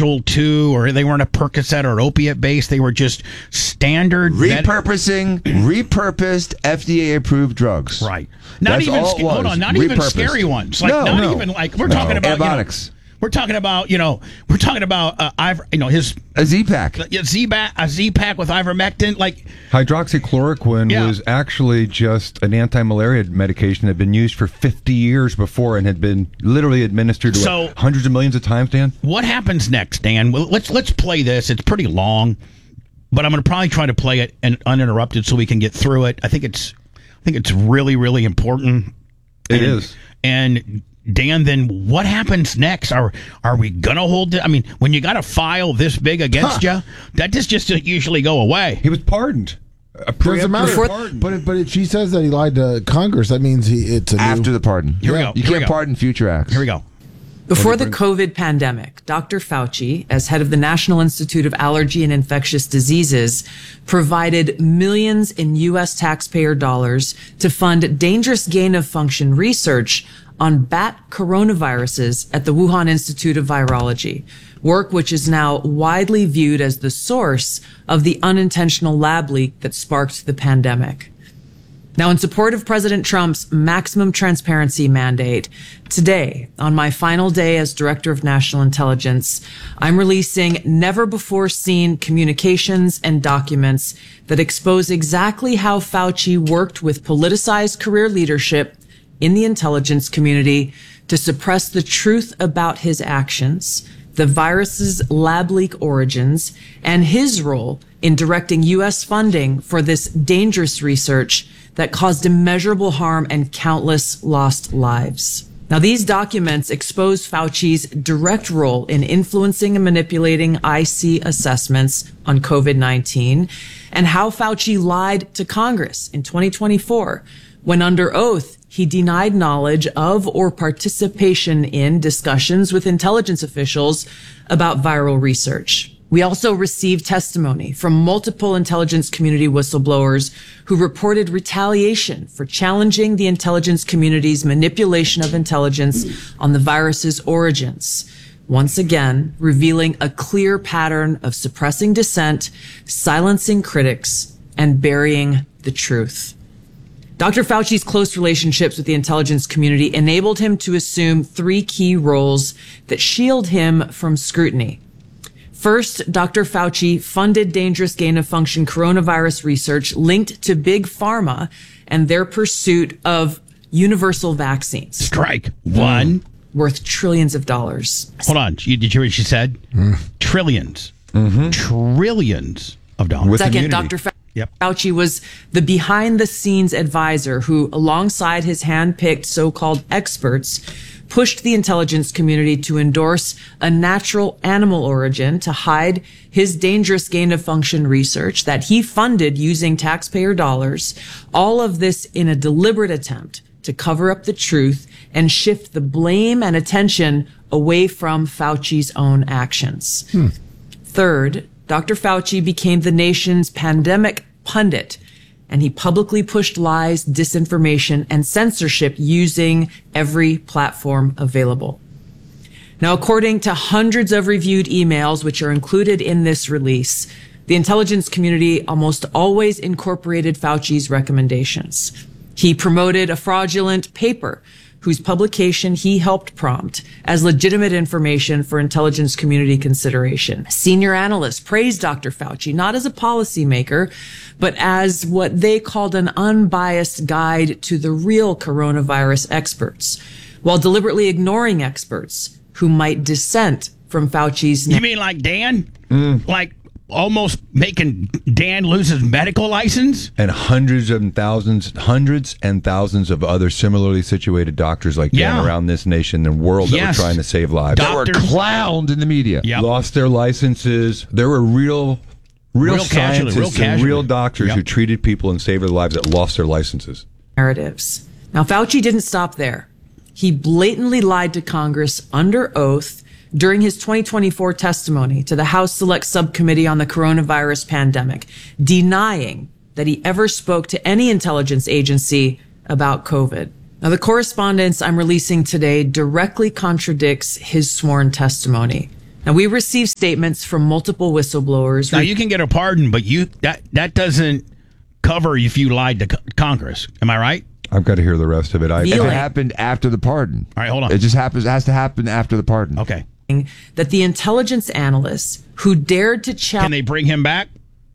Schedule II, or they weren't a Percocet or opiate base. They were just standard repurposed FDA-approved drugs. Right. Not even hold on. Not even scary ones. Like not even like we're talking about antibiotics. We're talking about his a Z-Pack. A Z-Pack with ivermectin. Like hydroxychloroquine was actually just an anti-malaria medication that had been used for 50 years before and had been literally administered hundreds of millions of times, Dan. What happens next, Dan? Well, let's play this. It's pretty long, but I'm going to probably try to play it uninterrupted so we can get through it. I think it's really, really important. It is. And Dan, then what happens next? Are we gonna hold it? I mean, when you got a file this big against you, that just usually go away. He was pardoned. Doesn't matter. But she says that he lied to Congress. That means it's after the pardon. Here we go. You can't pardon future acts. Here we go. Before the COVID pandemic, Dr. Fauci, as head of the National Institute of Allergy and Infectious Diseases, provided millions in U.S. taxpayer dollars to fund dangerous gain-of-function research on bat coronaviruses at the Wuhan Institute of Virology, work which is now widely viewed as the source of the unintentional lab leak that sparked the pandemic. Now, in support of President Trump's maximum transparency mandate, today, on my final day as Director of National Intelligence, I'm releasing never-before-seen communications and documents that expose exactly how Fauci worked with politicized career leadership in the intelligence community to suppress the truth about his actions, the virus's lab leak origins, and his role in directing U.S. funding for this dangerous research that caused immeasurable harm and countless lost lives. Now, these documents expose Fauci's direct role in influencing and manipulating IC assessments on COVID-19 and how Fauci lied to Congress in 2024 when under oath he denied knowledge of or participation in discussions with intelligence officials about viral research. We also received testimony from multiple intelligence community whistleblowers who reported retaliation for challenging the intelligence community's manipulation of intelligence on the virus's origins, once again revealing a clear pattern of suppressing dissent, silencing critics, and burying the truth. Dr. Fauci's close relationships with the intelligence community enabled him to assume three key roles that shield him from scrutiny. First, Dr. Fauci funded dangerous gain-of-function coronavirus research linked to Big Pharma and their pursuit of universal vaccines. Strike one. Worth trillions of dollars. Hold on. Did you hear what she said? Trillions. Trillions of dollars. Second, Dr. Fauci was the behind-the-scenes advisor who, alongside his hand-picked so-called experts, pushed the intelligence community to endorse a natural animal origin to hide his dangerous gain-of-function research that he funded using taxpayer dollars, all of this in a deliberate attempt to cover up the truth and shift the blame and attention away from Fauci's own actions. Third, Dr. Fauci became the nation's pandemic pundit, and he publicly pushed lies, disinformation, and censorship using every platform available. Now, according to hundreds of reviewed emails, which are included in this release, the intelligence community almost always incorporated Fauci's recommendations. He promoted a fraudulent paper whose publication he helped prompt as legitimate information for intelligence community consideration. Senior analysts praised Dr. Fauci not as a policymaker, but as what they called an unbiased guide to the real coronavirus experts, while deliberately ignoring experts who might dissent from Fauci's... You mean like Dan? Like almost making Dan lose his medical license? And hundreds and thousands of other similarly situated doctors like Dan around this nation and world that were trying to save lives. That were clowned in the media. Lost their licenses. There were real scientists and real doctors who treated people and saved their lives that lost their licenses. Narratives. Now, Fauci didn't stop there. He blatantly lied to Congress under oath during his 2024 testimony to the House Select Subcommittee on the Coronavirus Pandemic, denying that he ever spoke to any intelligence agency about COVID. Now, the correspondence I'm releasing today directly contradicts his sworn testimony. Now, we received statements from multiple whistleblowers. Now, you can get a pardon, but that doesn't cover if you lied to Congress. Am I right? I've got to hear the rest of it. If it happened after the pardon. All right, hold on. It just has to happen after the pardon. Okay. That the intelligence analysts who dared to challenge... Can they bring him back?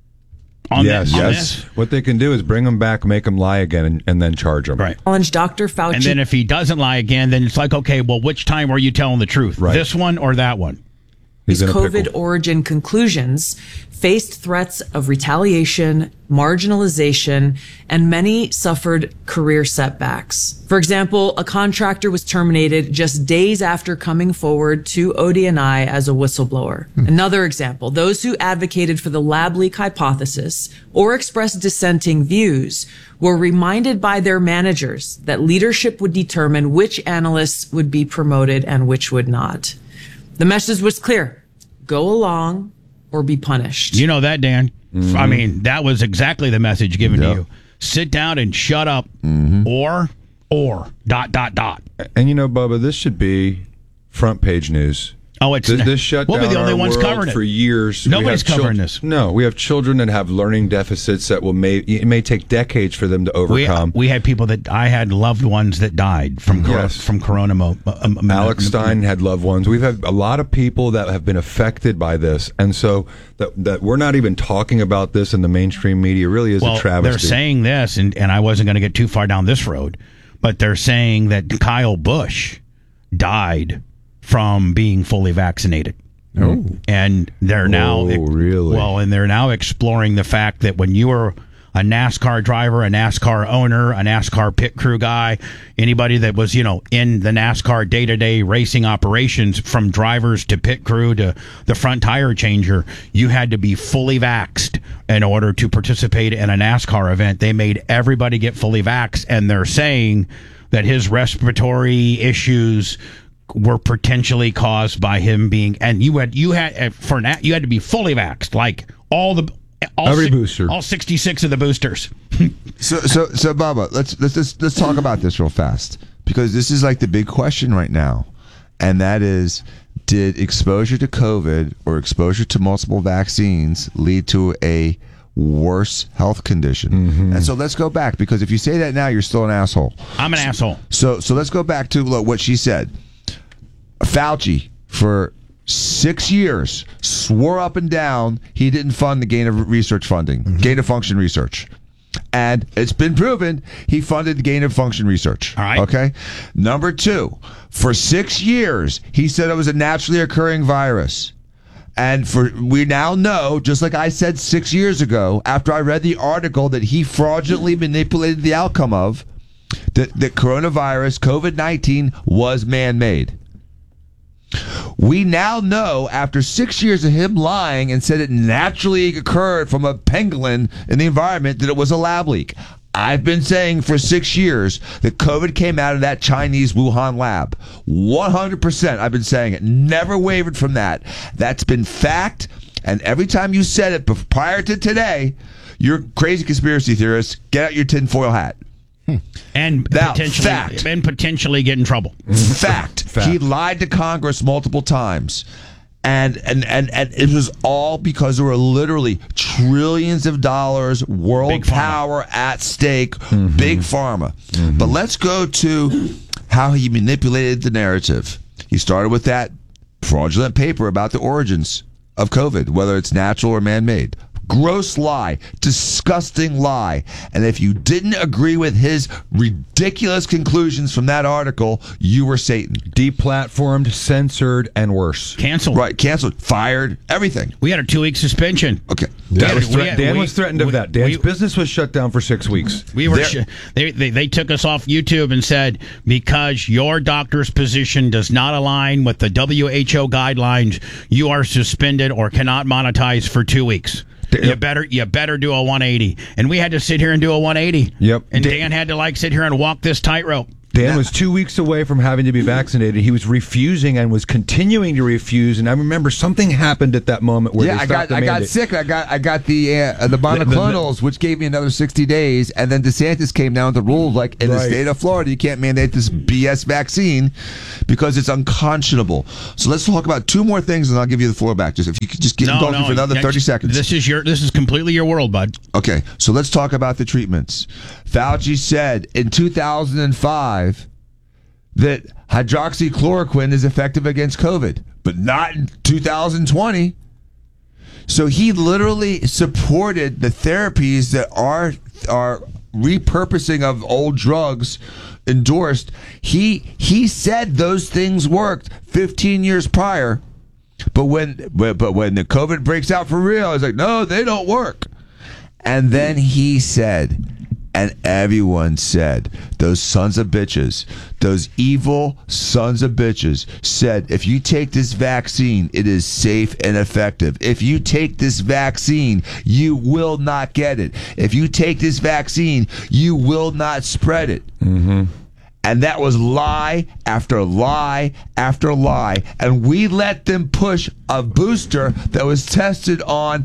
Yes. What they can do is bring him back, make him lie again, and then charge him. Right. Challenge Dr. Fauci. And then if he doesn't lie again, then it's like, okay, well, which time were you telling the truth? Right. This one or that one? His COVID origin conclusions faced threats of retaliation, marginalization, and many suffered career setbacks. For example, a contractor was terminated just days after coming forward to ODNI as a whistleblower. Another example, those who advocated for the lab leak hypothesis or expressed dissenting views were reminded by their managers that leadership would determine which analysts would be promoted and which would not. The message was clear. Go along or be punished. You know that, Dan. Mm-hmm. I mean, that was exactly the message given to you. Sit down and shut up, or, ... And you know, Bubba, this should be front page news. Oh, it's this shut we'll down be the only our ones world covering it for years. Nobody's covering this. No, we have children that have learning deficits that it may take decades for them to overcome. We had people I had loved ones that died from corona. Alex Stein had loved ones. We've had a lot of people that have been affected by this, and so that we're not even talking about this in the mainstream media really is a travesty. They're saying this, and I wasn't going to get too far down this road, but they're saying that Kyle Busch died from being fully vaccinated. Oh. And they're now really? Well, and they're now exploring the fact that when you were a NASCAR driver, a NASCAR owner, a NASCAR pit crew guy, anybody that was, in the NASCAR day-to-day racing operations, from drivers to pit crew to the front tire changer, you had to be fully vaxxed in order to participate in a NASCAR event. They made everybody get fully vaxxed, and they're saying that his respiratory issues were potentially caused by him being, and you had to be fully vaxxed, like every booster, all 66 of the boosters. So Bubba, let's talk about this real fast, because this is like the big question right now, and that is, did exposure to COVID or exposure to multiple vaccines lead to a worse health condition? Mm-hmm. And so let's go back, because if you say that now, you're still an asshole. I'm an asshole. So let's go back to what she said. Fauci, for 6 years, swore up and down he didn't fund the gain of research funding, gain of function research. And it's been proven he funded the gain of function research. All right. Okay. Number two, for 6 years, he said it was a naturally occurring virus. And we now know, just like I said 6 years ago, after I read the article that he fraudulently manipulated the outcome of, that coronavirus, COVID-19, was man-made. We now know, after 6 years of him lying and said it naturally occurred from a pangolin in the environment, that it was a lab leak. I've been saying for 6 years that COVID came out of that Chinese Wuhan lab. 100%. I've been saying it. Never wavered from that. That's been fact. And every time you said it prior to today, you're crazy conspiracy theorists. Get out your tinfoil hat. And potentially get in trouble. Fact. He lied to Congress multiple times. And it was all because there were literally trillions of dollars, world power at stake, big pharma. Mm-hmm. But let's go to how he manipulated the narrative. He started with that fraudulent paper about the origins of COVID, whether it's natural or man-made. Gross lie, disgusting lie. And if you didn't agree with his ridiculous conclusions from that article, you were Satan. Deplatformed, censored, and worse. Canceled. Right, canceled, fired, everything. We had a 2-week suspension. Okay. Dan was threatened of that. Dan's business was shut down for 6 weeks. They took us off YouTube and said, because your doctor's position does not align with the WHO guidelines, you are suspended or cannot monetize for 2 weeks. You better do a 180. And we had to sit here and do a 180. Yep. And Dan had to sit here and walk this tightrope. Dan was 2 weeks away from having to be vaccinated. He was refusing and was continuing to refuse. And I remember something happened at that moment where they stopped the mandate. I got sick. I got the monoclonals, which gave me another 60 days. And then DeSantis came down with the rules like in the state of Florida, you can't mandate this BS vaccine because it's unconscionable. So let's talk about two more things, and I'll give you the floor back. Just if you could just get involved for another 30 seconds. This is completely your world, bud. Okay, so let's talk about the treatments. Fauci said in 2005 that hydroxychloroquine is effective against COVID, but not in 2020. So he literally supported the therapies that are repurposing of old drugs endorsed. He said those things worked 15 years prior, but when the COVID breaks out for real, it's like, no, they don't work. And then he said, and everyone said, those sons of bitches, those evil sons of bitches said, if you take this vaccine, it is safe and effective. If you take this vaccine, you will not get it. If you take this vaccine, you will not spread it. Mm-hmm. And that was lie after lie after lie. And we let them push a booster that was tested on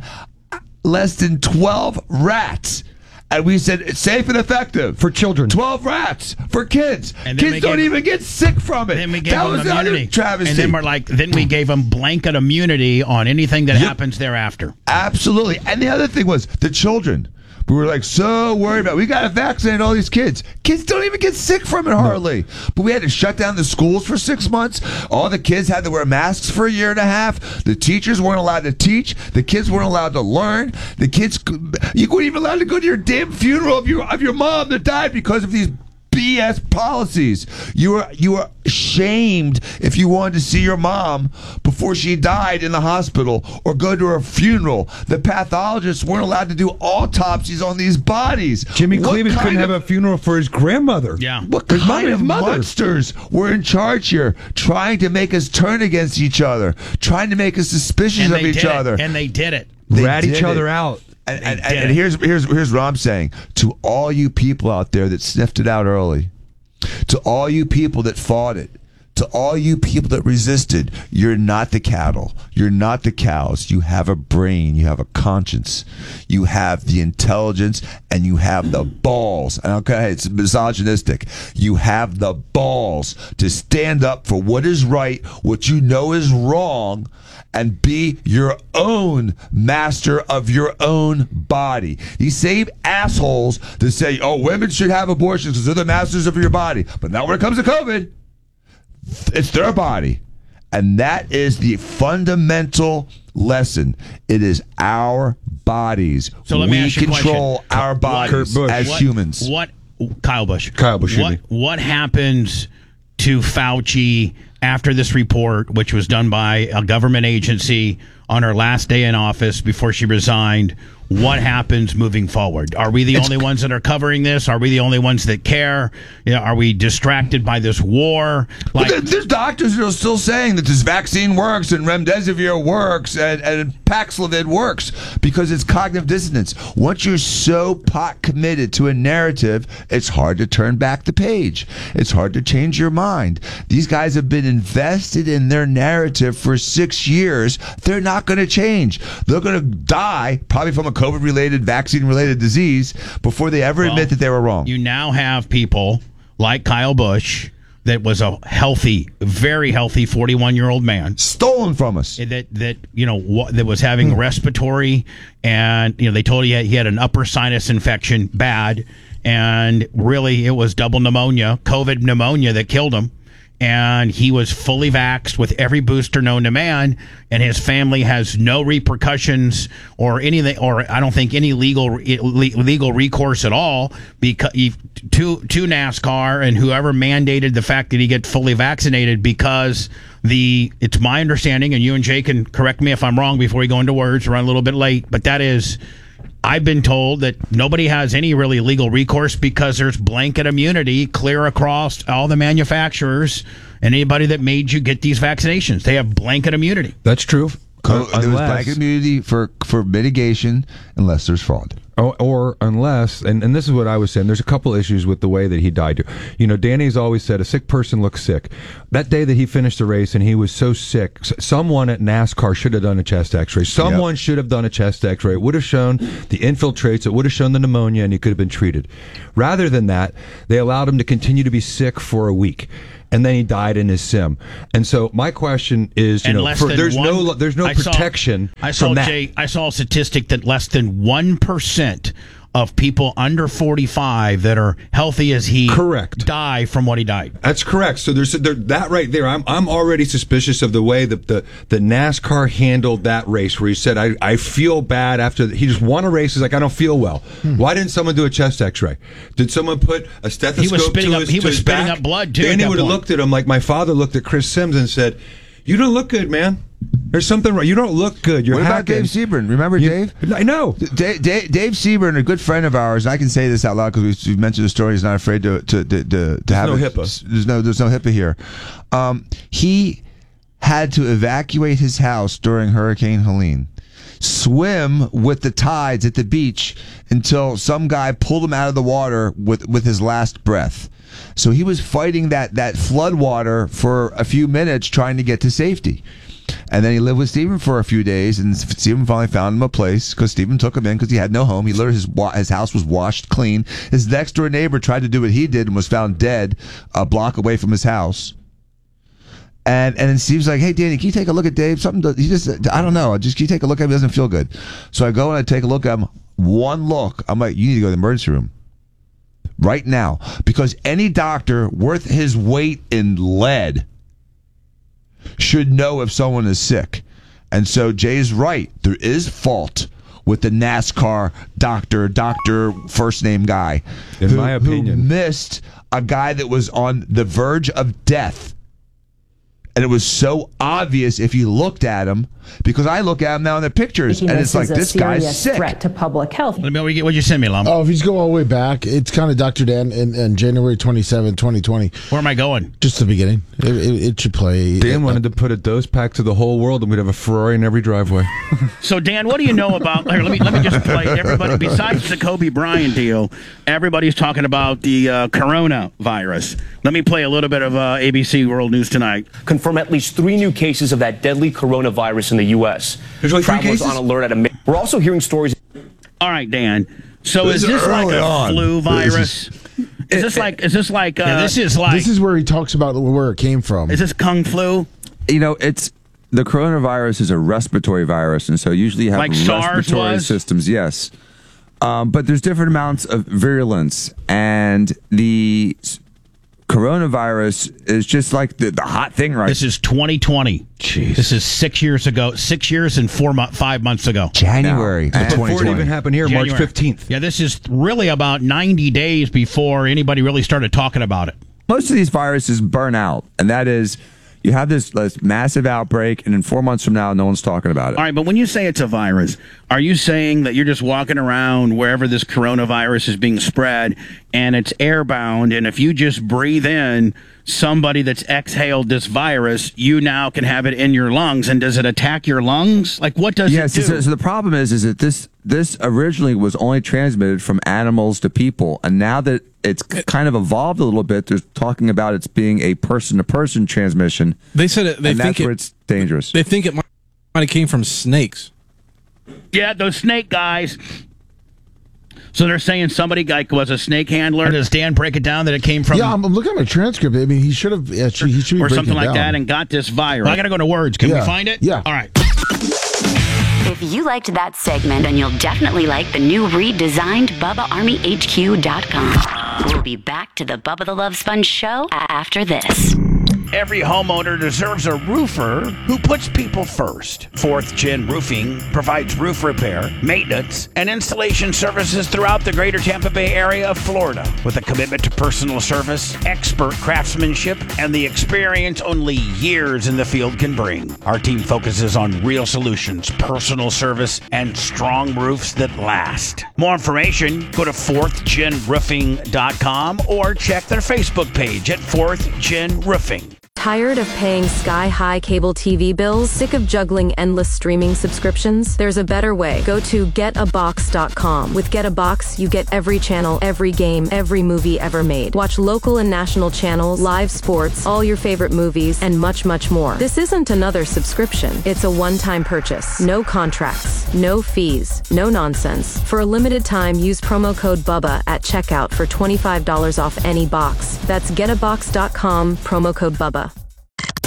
less than 12 rats. And we said it's safe and effective. For children. 12 rats. For kids. Kids don't even get sick from it. Then we gave them immunity. And then we gave them blanket immunity on anything that happens thereafter. Absolutely. And the other thing was the children. We were like so worried about, we got to vaccinate all these kids. Kids don't even get sick from it hardly. No. But we had to shut down the schools for 6 months. All the kids had to wear masks for a year and a half. The teachers weren't allowed to teach. The kids weren't allowed to learn. The kids, you weren't even allowed to go to your damn funeral of your mom that died because of these BS policies. You were shamed if you wanted to see your mom before she died in the hospital or go to her funeral. The pathologists weren't allowed to do autopsies on these bodies. Jimmy Cleveland couldn't have a funeral for his grandmother. Yeah. What kind of monsters were in charge here, trying to make us turn against each other, trying to make us suspicious of each other? And they did it. Rat each other out. And here's what I'm saying to all you people out there that sniffed it out early, to all you people that fought it, to all you people that resisted. You're not the cattle. You're not the cows. You have a brain. You have a conscience. You have the intelligence, and you have the balls. And okay, it's misogynistic. You have the balls to stand up for what is right, what you know is wrong, and be your own master of your own body. These same assholes that say, oh, women should have abortions because they're the masters of your body. But now when it comes to COVID, it's their body. And that is the fundamental lesson. It is our bodies. So let me ask you a question. We control our bodies as humans. Kyle Busch. What happens to Fauci after this report, which was done by a government agency on her last day in office before she resigned? What happens moving forward? Are we the only ones that are covering this? Are we the only ones that care? Are we distracted by this war? There's doctors that are still saying that this vaccine works and remdesivir works and Paxlovid works because it's cognitive dissonance. Once you're so pot committed to a narrative, it's hard to turn back the page. It's hard to change your mind. These guys have been invested in their narrative for 6 years. They're not going to change. They're going to die probably from a COVID-related, vaccine-related disease before they ever admit that they were wrong. You now have people like Kyle Busch that was a healthy, very healthy 41-year-old man. Stolen from us. That was having respiratory, and they told he had an upper sinus infection, bad, and really it was double pneumonia, COVID pneumonia that killed him. And he was fully vaxxed with every booster known to man, and his family has no repercussions or anything, or I don't think any legal recourse at all because to NASCAR and whoever mandated the fact that he get fully vaccinated because it's my understanding, and you and Jay can correct me if I'm wrong before we go into words. We're a little bit late, but that is. I've been told that nobody has any really legal recourse because there's blanket immunity clear across all the manufacturers and anybody that made you get these vaccinations. They have blanket immunity. That's true. There was blanket immunity for mitigation unless there's fraud. Or unless, and this is what I was saying, there's a couple issues with the way that he died. You know, Danny's always said a sick person looks sick. That day that he finished the race and he was so sick, someone at NASCAR should have done a chest x-ray. Someone should have done a chest x-ray. It would have shown the infiltrates, it would have shown the pneumonia, and he could have been treated. Rather than that, they allowed him to continue to be sick for a week. And then he died in his sim. And so my question is, there's no protection from that. I saw a statistic that less than 1% of people under 45 that are healthy as he die from what he died. That's correct. So there's that right there. I'm already suspicious of the way that the NASCAR handled that race, where he said, I feel bad after he just won a race. He's like, I don't feel well. Why didn't someone do a chest x-ray? Did someone put a stethoscope He was spitting up blood too. Danny would have looked at him like my father looked at Chris Sims and said, you don't look good, man. There's something wrong. You don't look good. What about Dave Sebring? Remember Dave? I know. Dave Sebring, a good friend of ours, and I can say this out loud because we've mentioned the story. He's not afraid to have no HIPAA. There's no HIPAA here. He had to evacuate his house during Hurricane Helene, swim with the tides at the beach until some guy pulled him out of the water with his last breath. So he was fighting that flood water for a few minutes trying to get to safety. And then he lived with Stephen for a few days, and Stephen finally found him a place because Stephen took him in because he had no home. He literally, his house was washed clean. His next door neighbor tried to do what he did and was found dead a block away from his house. And then Steve's like, hey, Danny, can you take a look at Dave? I don't know. Can you take a look at him? He doesn't feel good. So I go and I take a look at him. One look. I'm like, you need to go to the emergency room right now, because any doctor worth his weight in lead should know if someone is sick. And so Jay's right. There is fault with the NASCAR doctor first name guy, in my opinion, who missed a guy that was on the verge of death. And it was so obvious if you looked at him, because I look at him now in the pictures, and it's like, this guy's sick. Threat to public health. What'd you send me, Lum? Oh, if you go all the way back, it's kind of Dr. Dan in January 27, 2020. Where am I going? Just the beginning. It should play. Dan wanted to put a dose pack to the whole world, and we'd have a Ferrari in every driveway. So, Dan, what do you know about? Let me just play. Everybody, besides the Kobe Bryant deal, everybody's talking about the coronavirus. Let me play a little bit of ABC World News Tonight. Confirm at least 3 new cases of that deadly coronavirus in the U.S. There's only 3 cases? On alert at we're also hearing stories. All right, Dan. So is this like a flu virus? This is where he talks about where it came from. Is this Kung Flu? It's the coronavirus is a respiratory virus, and so usually you have like respiratory systems. Yes, but there's different amounts of virulence, and the coronavirus is just like the hot thing right. This is 2020. Jeez. This is 6 years ago. 6 years and 5 months ago. January. Before it even happened here, January. March 15th. Yeah, this is really about 90 days before anybody really started talking about it. Most of these viruses burn out, and that is, you have this massive outbreak, and in 4 months from now, no one's talking about it. All right, but when you say it's a virus, are you saying that you're just walking around wherever this coronavirus is being spread, and it's airbound, and if you just breathe in somebody that's exhaled this virus, you now can have it in your lungs, and does it attack your lungs? Like, what does it do? So the problem is that this originally was only transmitted from animals to people, and now that it's kind of evolved a little bit, they're talking about it's being a person-to-person transmission. They said that's where it's dangerous. They think it might have came from snakes. Yeah, those snake guys. So they're saying somebody was a snake handler. Does Dan break it down that it came from? Yeah, I'm looking at my transcript. I mean, he should have. He should be or something like down. that, and got this virus. I got to go to words. Can we find it? Yeah. All right. If you liked that segment, then you'll definitely like the new redesigned BubbaArmyHQ.com. We'll be back to the Bubba the Love Sponge show after this. Every homeowner deserves a roofer who puts people first. 4th Gen Roofing provides roof repair, maintenance, and installation services throughout the greater Tampa Bay area of Florida. With a commitment to personal service, expert craftsmanship, and the experience only years in the field can bring. Our team focuses on real solutions, personal service, and strong roofs that last. More information, go to 4thgenroofing.com or check their Facebook page at 4th Gen Roofing. Tired of paying sky-high cable TV bills? Sick of juggling endless streaming subscriptions? There's a better way. Go to getabox.com. With Get a Box, you get every channel, every game, every movie ever made. Watch local and national channels, live sports, all your favorite movies, and much, much more. This isn't another subscription. It's a one-time purchase. No contracts, no fees, no nonsense. For a limited time, use promo code BUBBA at checkout for $25 off any box. That's getabox.com, promo code BUBBA.